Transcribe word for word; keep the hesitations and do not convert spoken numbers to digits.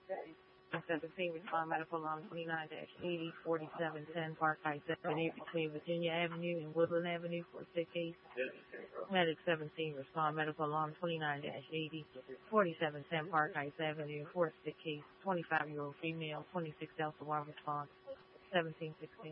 seventeen, respond medical alarm twenty-nine dash eighty, forty-seven ten Park Heights Avenue between Virginia Avenue and Woodland Avenue for a sick case. Medic seventeen, respond medical alarm twenty-nine dash eighty, forty-seven ten Park Heights Avenue for a sick case. twenty-five-year-old female, twenty-six Delta one response. seventeen sixteen.